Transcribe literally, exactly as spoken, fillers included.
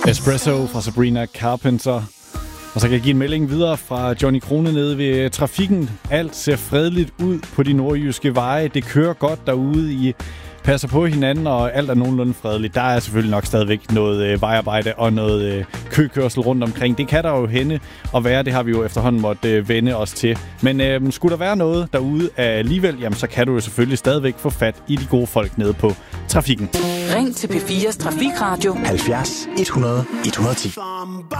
Espresso fra Sabrina Carpenter. Og så kan jeg give en melding videre fra Johnny Krone nede ved trafikken. Alt ser fredeligt ud på de nordjyske veje. Det kører godt derude. I passer på hinanden, og alt er nogenlunde fredeligt. Der er selvfølgelig nok stadigvæk noget øh, vejarbejde og noget øh, køkørsel rundt omkring. Det kan der jo hende og være. Det har vi jo efterhånden måtte øh, vende os til. Men øh, skulle der være noget derude alligevel, jamen, så kan du jo selvfølgelig stadigvæk få fat i de gode folk nede på trafikken. Ring til P fires Trafikradio halvfjerds hundrede et hundrede og ti.